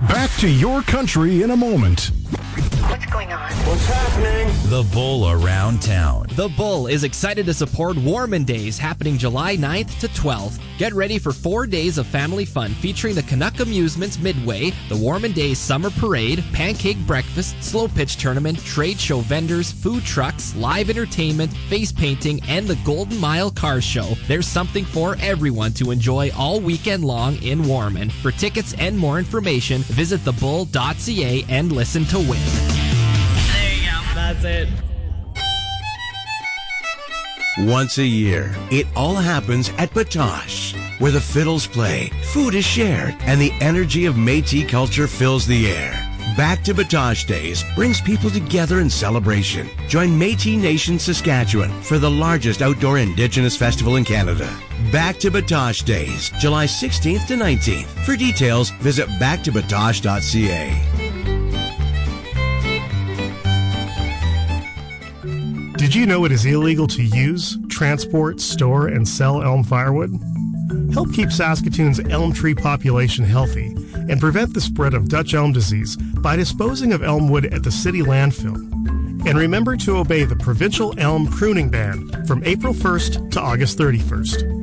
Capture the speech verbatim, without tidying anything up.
Back to your country in a moment. What's going on? What's happening? The Bull Around Town. The Bull is excited to support Warman Days happening July ninth to twelfth. Get ready for four days of family fun featuring the Canuck Amusements Midway, the Warman Days Summer Parade, pancake breakfast, slow pitch tournament, trade show vendors, food trucks, live entertainment, face painting, and the Golden Mile Car Show. There's something for everyone to enjoy all weekend long in Warman. For tickets and more information, visit the bull dot c a and listen to win. There you go. That's it. Once a year, it all happens at Batoche, where the fiddles play, food is shared, and the energy of Métis culture fills the air. Back to Batoche Days brings people together in celebration. Join Métis Nation Saskatchewan for the largest outdoor Indigenous festival in Canada. Back to Batoche Days, July sixteenth to nineteenth. For details, visit back to batoche dot c a. Did you know it is illegal to use, transport, store, and sell elm firewood? Help keep Saskatoon's elm tree population healthy and prevent the spread of Dutch elm disease by disposing of elm wood at the city landfill. And remember to obey the provincial elm pruning ban from April first to August thirty-first.